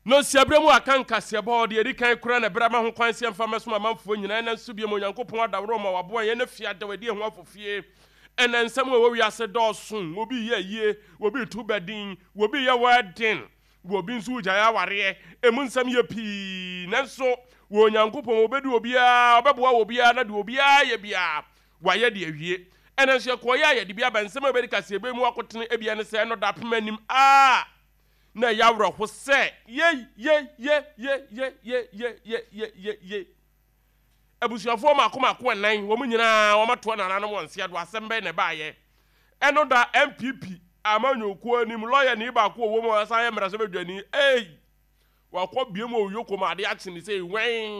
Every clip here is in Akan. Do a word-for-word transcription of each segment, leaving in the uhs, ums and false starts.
no siabremu akanka siabo de edi kan kura na brama ho kwan siam fama so amanfo nyina na nso biemo Nyankopon adawro ma wabo ye na fia da wadi ho afofie ena nsam wo wi ase dɔɔso obi ye ye obi tu bedin obi ye wedding obi nso gya ya ware emu nsam ye pii nanso wo Nyankopon obedi obi a obeboa obi a na de obi a ye bia wa ye de awie ena nso ko ye ye de bia ba nsam obedi kase ebe mu akotene ebia ne se no da pemanim a na yawro ho se ye ye ye ye ye ye ye ye ye ye ye abusuafo makoma ko nan wo nyina wo mato na nanom wonse ado asembe ne baaye eno da M P P amanyoku anim lawyer ni ba ko wo mo asa ye mra so bedwani eh wa ko biem o yoko ma de action ni say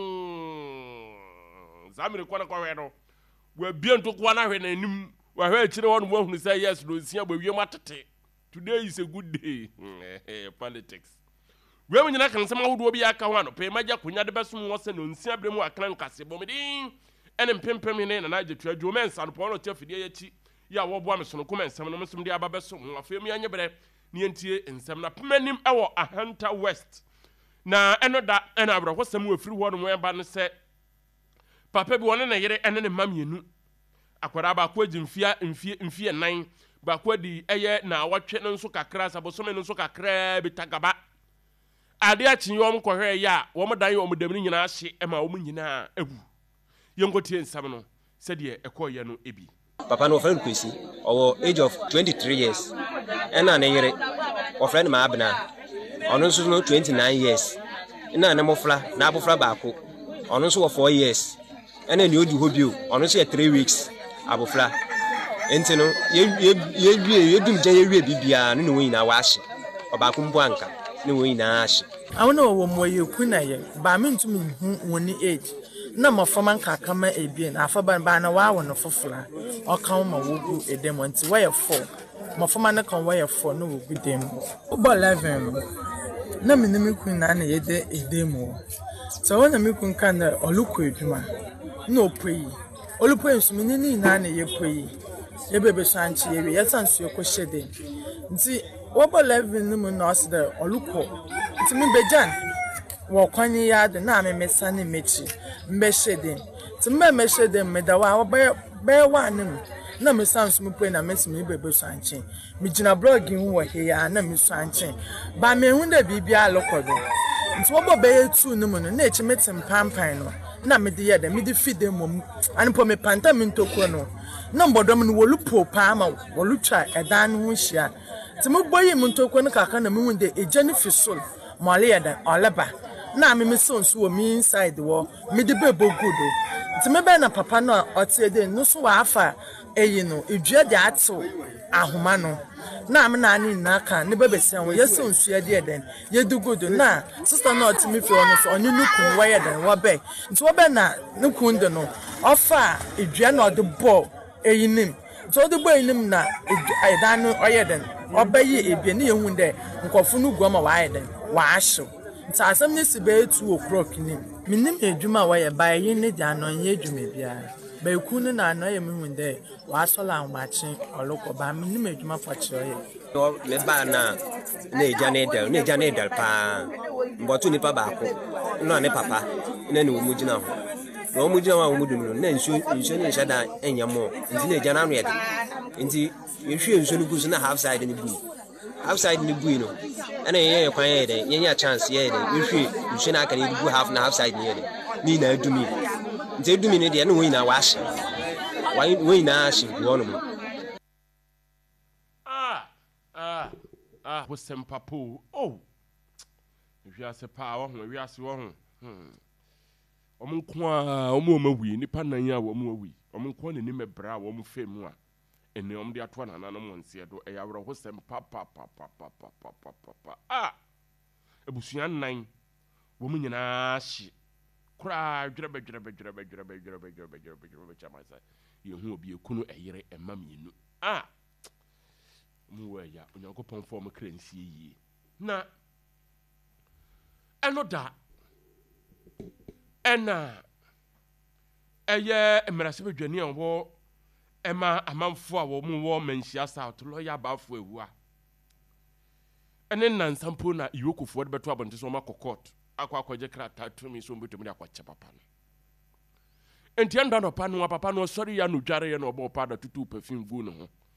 wen zamire ko na ko hwe no wa biem to ko na hwe na anim wa hwe akire won mo hunu say yes no nsia ba wiem atete. Today is a good day. Politics. We when you can some who will be a kawan, pay my jack when you're the best one was and see a bremo a clan castle bombing and pimping in and I the treasure men, and upon a fidelity. Ya what one son comments, some of some dear babasum, a family and your breath, near and some many hour a hunter west. Now, and not that, and I was some with free one where Banner said, Papa be one and a year and then a mammy knew. Aquaraba quid in fear in fear in fear nine. Bakwadi eye na watwe no nso kakra sabosome no nso kakra bitagaba ade achi yom kohwe ya wo modan yo modamni nyina hye e ma wo nyina abu yengotie nsam no se de ekoye no ebi papa no friend kwesi owo age of twenty-three years ena na yere o friend ma abna ono nso no twenty-nine years ena na mofla na abofla baako ono nso wo four years ena ni odi hobio ono nso three weeks abofla enti no ye ye ye ye dum je ye wie bibia no no nyina wa hye obaako mbo anka ne wo nyina hye awona wo mo ye kuna ye ba me ntum hu woni age na mafama nkaka ma ebien afaban ba na wa wono fofla o kan ma wo gu edem nti wa ye four mafama na kan wa ye four no wo gu dem o eleven na me ne me kuna na ye de edem so wona me kun kan na oluko eduma na opui olupo nsumini ni na na ye pui ye bebe sanchi ye ye sansu ye ko shede nti wo eleven no no as the oluko nti me bejan wo kwanye ya de na me mesa ne mechi mbe shede nti me me shede me da wa be be wa nim na me sansu me pui na mesi me bebe sanchi me gina blog hu wo he ya na me sanchi ba me hu da bibia alokodo nti wo be two no no na echi metem pampan no na me de ye de me de feed mom anpo me panta me ntoko no na mbodom no wolupo pa ma wolutwa edan ho hia ti mo boyi me ntoko no kaka na me hu de ejani fisol mo ale ye da oleba na me me sonso wo me inside wo me de bebo gudo ti me be na papa no otie de no so wa afa eyi no edua de ato ahoma no na me na ani na aka ne bebe se wo yeso nsu de eden ye du gudo na sister no oti me fi ono so onyu nukun wa ye den wo be nti wo be na nukun de no ofa edua na ode bo eyinim so ode bo eyinim na edan no oye den obayi ebie ne yehun de nkofu no guama wa ye den wa ahyo nti asem ne si be two o'clock ni minim edwuma wa ye ba ye ne dia no ye edwuma bia ba ekunu na no ye mehun de wa sola anwache oloko ba minim edwuma fọchi oye no me ba na na eja na edel na eja na edel pa mbotu ni pa baako no ne papa na ne wo mugina ho na wo mugina wa wo mudum no na nsu nsu ne shada enyamo nti na eja na no yede nti yehwe nsu no gusu na half side ni bu half side ni bu no ana ye kwan ye de ye nya chance ye de yehwe nsu na aka ni bu half na half side ni ye de ni na adumi nti adumi ne de na wo nyina wa hye wo nyina hye wo no mo ah ah wo sempapo oh wi ase pa wo ho wi ase wo ho hmm omunko a omo mawi nipa nan ya wo mo wi omunko ne ni mebra wo mo femu a ene om de ato na nanom wonse do e yawro ho sempa pa pa pa pa pa pa pa ah ebusuan nan wo mo nyina hye kura dwrebe dwrebe dwrebe dwrebe dwrebe dwrebe dwrebe dwrebe chama sai ye hu obi ekunu eyire emam yinu ah mu ya Onyankopon form krensi yi na eno da ena eye emerase bedwani anwo ema amanfo a wo mu wo manhia south lawyer bafo ewu a ɛne nansampo na iwokufoɔ de bɛto abɔnte so ɔma court akɔ akɔgye krataa tumi so mbɛtumi de akɔkyɛ papa no enti ɛnda no pa no papa no ɔsɔre ya no dware ya no ɔbɔ pa da tutu perfume gu ne ho